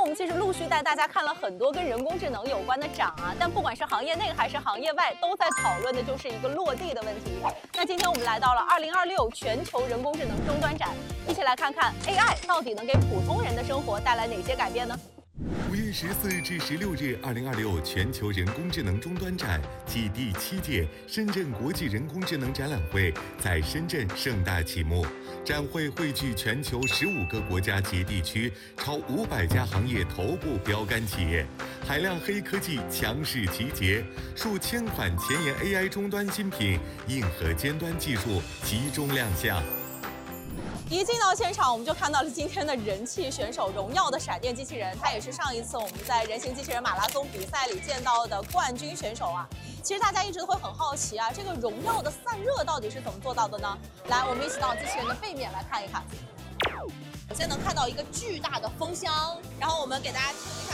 们其实陆续带大家看了很多跟人工智能有关的展啊，但不管是行业内还是行业外，都在讨论的就是一个落地的问题。那今天我们来到了2026全球人工智能终端展，一起来看看 AI 到底能给普通人的生活带来哪些改变呢 5月14至16日，2026全球人工智能终端展暨第7届深圳国际人工智能展览会在深圳盛大启幕。展会汇聚全球15个国家及地区超500家行业头部标杆企业，海量黑科技强势集结，数千款前沿 AI 终端新品、硬核尖端技术集中亮相。 一进到现场，我们就看到了今天的人气选手荣耀的闪电机器人，它也是上一次我们在人形机器人马拉松比赛里见到的冠军选手啊。其实大家一直都会很好奇啊，这个荣耀的散热到底是怎么做到的呢？来，我们一起到机器人的背面来看一看。首先能看到一个巨大的风箱，然后我们给大家听一